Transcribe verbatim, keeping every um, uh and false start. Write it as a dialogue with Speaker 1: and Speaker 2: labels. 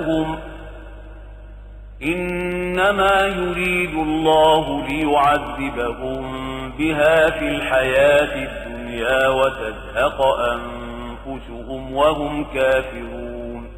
Speaker 1: لهم إنما يريد الله ليعذبهم بها في الحياة الدنيا وتزهق أنفسهم وهم كافرون